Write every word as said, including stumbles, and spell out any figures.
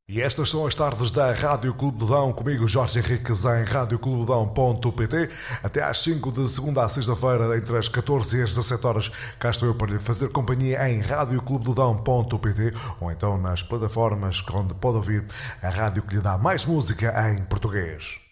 E estas são as tardes da Rádio Clube do Dão, comigo Jorge Henriques em rádio clube dão ponto pt. Até às cinco de segunda a sexta-feira, entre as catorze e as dezassete horas, cá estou eu para lhe fazer companhia em rádio clube do dão ponto pt ou então nas plataformas onde pode ouvir a rádio que lhe dá mais música em português.